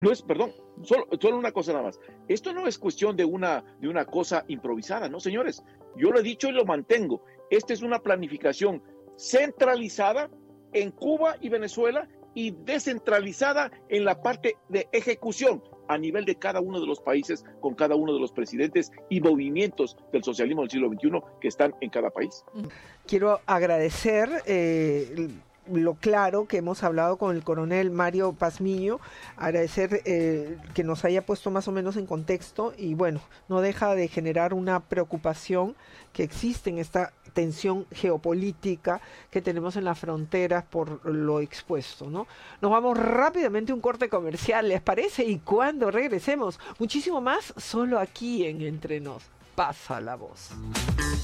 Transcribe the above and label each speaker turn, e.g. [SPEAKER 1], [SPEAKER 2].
[SPEAKER 1] No es, perdón, solo una cosa nada más. Esto no es cuestión de una cosa improvisada, ¿no, señores? Yo lo he dicho y lo mantengo. Esta es una planificación centralizada en Cuba y Venezuela y descentralizada en la parte de ejecución a nivel de cada uno de los países, con cada uno de los presidentes y movimientos del socialismo del siglo XXI que están en cada país.
[SPEAKER 2] Quiero agradecer lo claro que hemos hablado con el coronel Mario Pazmiño, agradecer que nos haya puesto más o menos en contexto y bueno, no deja de generar una preocupación que existe en esta tensión geopolítica que tenemos en las fronteras por lo expuesto, ¿no? Nos vamos rápidamente a un corte comercial, ¿les parece? Y cuando regresemos, muchísimo más solo aquí en Entre Nos. Pasa la voz.